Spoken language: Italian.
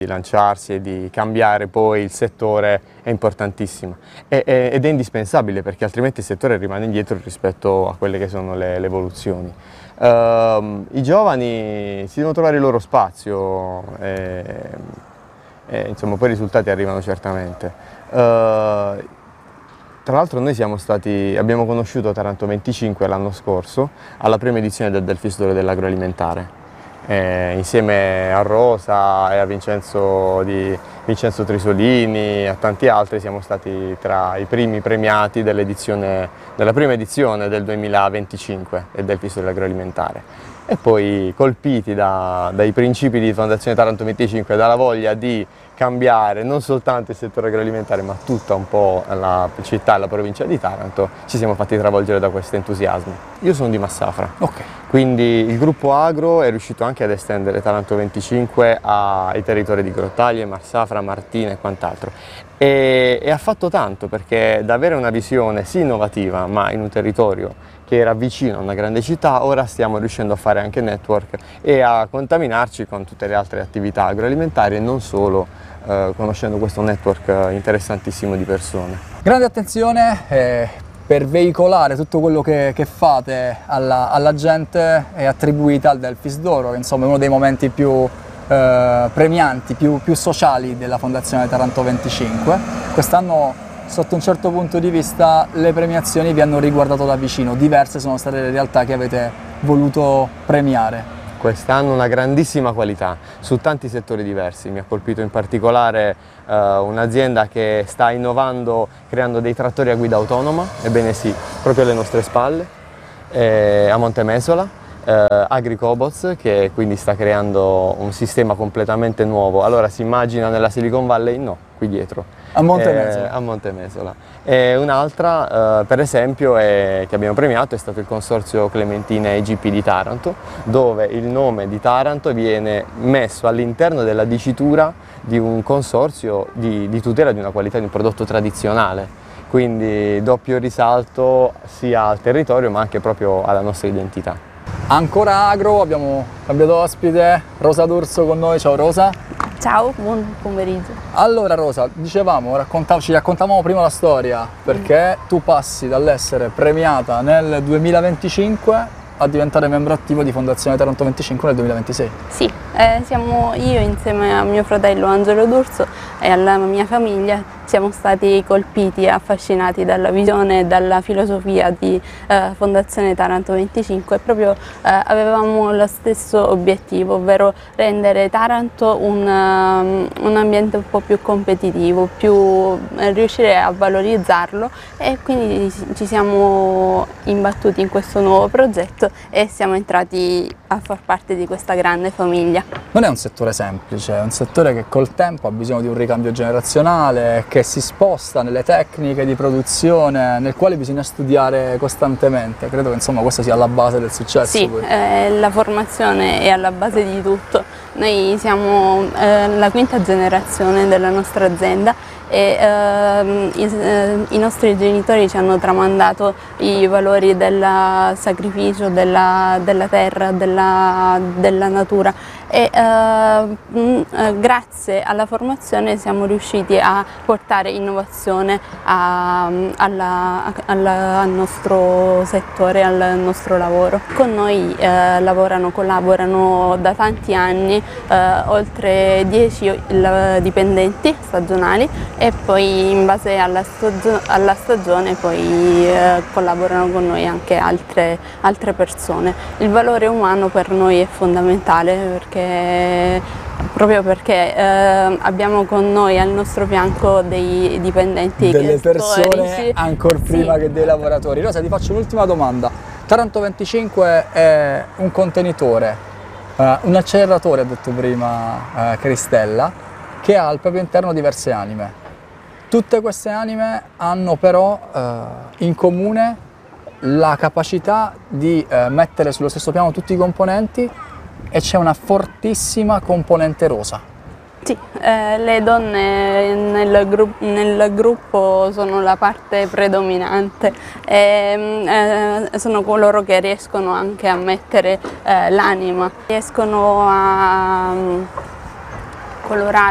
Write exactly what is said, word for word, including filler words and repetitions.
Di lanciarsi e di cambiare poi il settore è importantissima e, e, ed è indispensabile, perché altrimenti il settore rimane indietro rispetto a quelle che sono le, le evoluzioni. Uh, I giovani si devono trovare il loro spazio e, e insomma poi i risultati arrivano certamente. Uh, Tra l'altro noi siamo stati, abbiamo conosciuto Taranto venticinque l'anno scorso alla prima edizione del Delphis d'Oro dell'agroalimentare. Eh, insieme a Rosa e a Vincenzo, di, Vincenzo Trisolini e a tanti altri siamo stati tra i primi premiati dell'edizione, della prima edizione del duemilaventicinque del Delphis dell'agroalimentare, e poi colpiti da, dai principi di Fondazione Taranto venticinque, dalla voglia di cambiare non soltanto il settore agroalimentare ma tutta un po' la città e la provincia di Taranto, ci siamo fatti travolgere da questo entusiasmo. Io sono di Massafra, okay. Quindi il gruppo agro è riuscito anche ad estendere Taranto venticinque ai territori di Grottaglie, Massafra, Martina e quant'altro, e, e ha fatto tanto, perché da avere una visione sì innovativa ma in un territorio che era vicino a una grande città, ora stiamo riuscendo a fare anche network e a contaminarci con tutte le altre attività agroalimentari e non solo, eh, conoscendo questo network interessantissimo di persone. Grande attenzione eh, per veicolare tutto quello che, che fate alla, alla gente è attribuita al Delphis d'Oro, che insomma è uno dei momenti più eh, premianti, più, più sociali della Fondazione Taranto venticinque. Quest'anno, sotto un certo punto di vista, le premiazioni vi hanno riguardato da vicino, diverse sono state le realtà che avete voluto premiare. Quest'anno una grandissima qualità su tanti settori diversi. Mi ha colpito in particolare uh, un'azienda che sta innovando creando dei trattori a guida autonoma, ebbene sì, proprio alle nostre spalle, eh, a Montemesola. Uh, Agricobots, che quindi sta creando un sistema completamente nuovo. Allora si immagina nella Silicon Valley? No, qui dietro. A Montemesola. Eh, a Montemesola. E un'altra, uh, per esempio, è, che abbiamo premiato è stato il consorzio Clementina I G P di Taranto, dove il nome di Taranto viene messo all'interno della dicitura di un consorzio di, di tutela di una qualità di un prodotto tradizionale. Quindi doppio risalto sia al territorio ma anche proprio alla nostra identità. Ancora agro, abbiamo cambiato ospite, Rosa D'Urso con noi. Ciao Rosa. Ciao, buon pomeriggio. Allora Rosa, dicevamo, raccontav- ci raccontavamo prima la storia, perché tu passi dall'essere premiata nel duemilaventicinque a diventare membro attivo di Fondazione Taranto venticinque nel duemilaventisei. Sì, eh, siamo io insieme a mio fratello Angelo D'Urso e alla mia famiglia siamo stati colpiti e affascinati dalla visione e dalla filosofia di eh, Fondazione Taranto venticinque, e proprio eh, avevamo lo stesso obiettivo, ovvero rendere Taranto un, um, un ambiente un po' più competitivo, più, eh, riuscire a valorizzarlo, e quindi ci siamo imbattuti in questo nuovo progetto e siamo entrati a far parte di questa grande famiglia. Non è un settore semplice, è un settore che col tempo ha bisogno di un ricambio generazionale, che si sposta nelle tecniche di produzione, nel quale bisogna studiare costantemente. Credo che insomma questa sia alla base del successo. Sì, eh, la formazione è alla base di tutto. Noi siamo eh, la quinta generazione della nostra azienda e eh, i, eh, i nostri genitori ci hanno tramandato i valori del sacrificio, della, della terra, della, della natura, e eh, mh, eh, grazie alla formazione siamo riusciti a portare innovazione a, alla, alla, al nostro settore, al nostro lavoro. Con noi eh, lavorano, collaborano da tanti anni eh, oltre dieci dipendenti stagionali, e poi in base alla, stagio alla stagione poi eh, collaborano con noi anche altre, altre persone. Il valore umano per noi è fondamentale, perché proprio perché eh, abbiamo con noi al nostro fianco dei dipendenti, delle persone storici. Ancora prima sì. che dei lavoratori. Rosa, ti faccio un'ultima domanda. Taranto venticinque è un contenitore, eh, un acceleratore, ha detto prima eh, Cristella, che ha al proprio interno diverse anime. Tutte queste anime hanno però eh, in comune la capacità di eh, mettere sullo stesso piano tutti i componenti, e c'è una fortissima componente rosa. Sì, eh, le donne nel, gru nel gruppo sono la parte predominante, e eh, sono coloro che riescono anche a mettere eh, l'anima, riescono a um, colorare